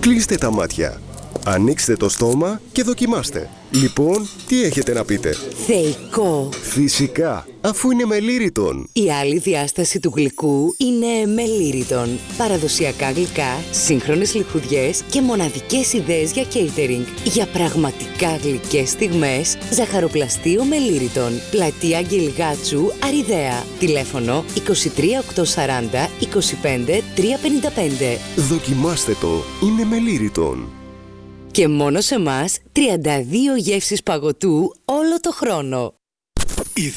Κλείστε τα μάτια. Ανοίξτε το στόμα και δοκιμάστε. Λοιπόν, τι έχετε να πείτε? Θεϊκό. Φυσικά, αφού είναι με Lyriton. Η άλλη διάσταση του γλυκού είναι με Lyriton. Παραδοσιακά γλυκά, σύγχρονες λιχουδιές και μοναδικές ιδέες για catering. Για πραγματικά γλυκές στιγμές, ζαχαροπλαστείο με Lyriton. Πλατεία Αγγελγάτσου, Αριδαία. Τηλέφωνο 23 840 25 355. Δοκιμάστε το, είναι με Lyriton. Και μόνο σε μας 32 γεύσεις παγωτού όλο το χρόνο.